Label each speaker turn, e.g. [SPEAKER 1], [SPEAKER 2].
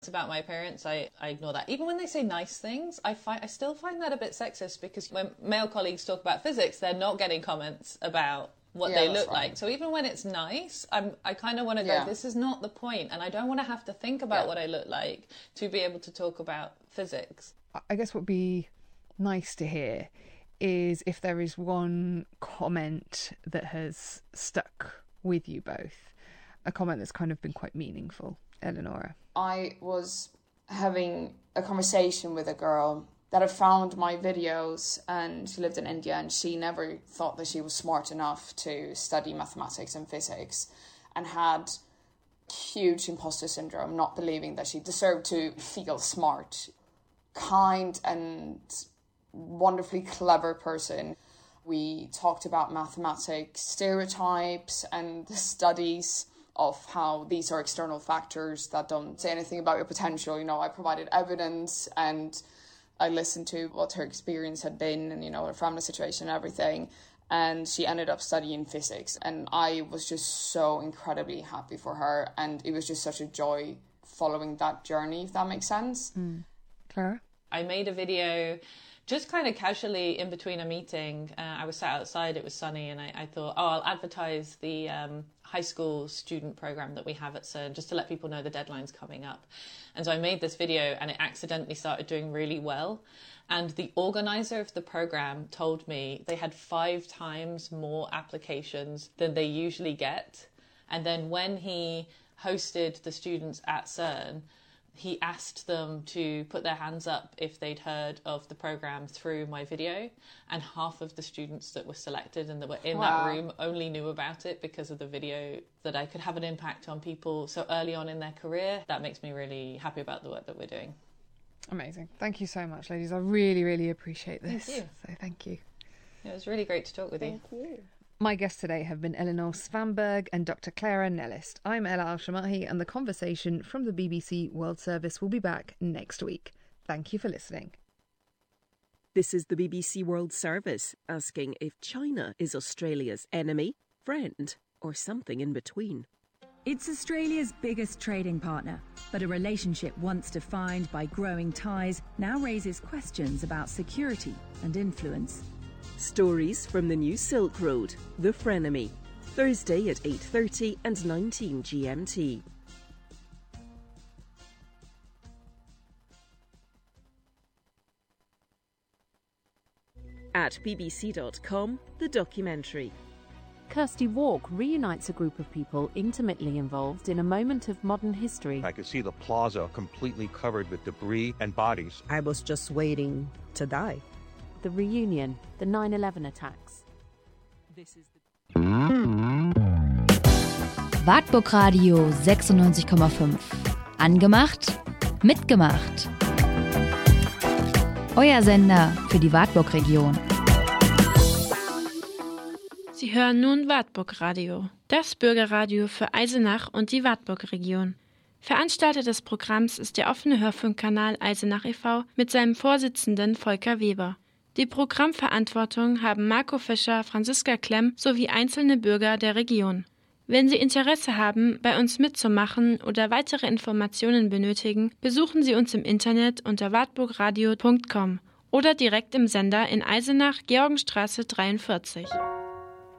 [SPEAKER 1] about my appearance, I ignore that. Even when they say nice things, I still find that a bit sexist, because when male colleagues talk about physics, they're not getting comments about what they look like. So even when it's nice, I kind of want to go, this is not the point, and I don't want to have to think about what I look like to be able to talk about physics.
[SPEAKER 2] I guess what would be nice to hear is if there is one comment that has stuck with you both, a comment that's kind of been quite meaningful. Eleonora.
[SPEAKER 3] I was having a conversation with a girl that had found my videos, and she lived in India, and she never thought that she was smart enough to study mathematics and physics, and had huge imposter syndrome, not believing that she deserved to feel smart. Kind and wonderfully clever person. We talked about mathematics, stereotypes, and the studies of how these are external factors that don't say anything about your potential. You know, I provided evidence, and I listened to what her experience had been, and, you know, her family situation and everything. And she ended up studying physics, and I was just so incredibly happy for her, and it was just such a joy following that journey, if that makes sense.
[SPEAKER 2] Clara?
[SPEAKER 1] I made a video just kind of casually in between a meeting. I was sat outside, it was sunny, and I thought, I'll advertise the high school student program that we have at CERN, just to let people know the deadline's coming up. And so I made this video, and it accidentally started doing really well. And the organizer of the program told me they had 5 times more applications than they usually get. And then when he hosted the students at CERN, he asked them to put their hands up if they'd heard of the program through my video, and half of the students that were selected and that were in that room only knew about it because of the video. That I could have an impact on people so early on in their career, that makes me really happy about the work that we're doing.
[SPEAKER 2] Amazing. Thank you so much, ladies. I really, really appreciate this.
[SPEAKER 1] Thank you.
[SPEAKER 2] So thank you.
[SPEAKER 1] It was really great to talk with you.
[SPEAKER 3] Thank you.
[SPEAKER 2] My guests today have been Eleanor Svanberg and Dr. Clara Nellist. I'm Ella Al-Shamahi, and the conversation from the BBC World Service will be back next week. Thank you for listening.
[SPEAKER 4] This is the BBC World Service, asking if China is Australia's enemy, friend, or something in between.
[SPEAKER 5] It's Australia's biggest trading partner, but a relationship once defined by growing ties now raises questions about security and influence.
[SPEAKER 4] Stories from the new Silk Road, The Frenemy, Thursday at 8:30 and 19 GMT. At bbc.com, the documentary.
[SPEAKER 6] Kirsty Walk reunites a group of people intimately involved in a moment of modern history.
[SPEAKER 7] I could see the plaza completely covered with debris and bodies.
[SPEAKER 8] I was just waiting to die.
[SPEAKER 6] The reunion, the 9/11 attacks.
[SPEAKER 4] This is
[SPEAKER 9] Wartburg Radio 96,5. Angemacht, mitgemacht. Euer Sender für die Wartburg-Region.
[SPEAKER 10] Sie hören nun Wartburg Radio, das Bürgerradio für Eisenach und die Wartburg-Region. Veranstalter des Programms ist der offene Hörfunkkanal Eisenach e.V. mit seinem Vorsitzenden Volker Weber. Die Programmverantwortung haben Marco Fischer, Franziska Klemm sowie einzelne Bürger der Region. Wenn Sie Interesse haben, bei uns mitzumachen oder weitere Informationen benötigen, besuchen Sie uns im Internet unter wartburgradio.com oder direkt im Sender in Eisenach, Georgenstraße 43.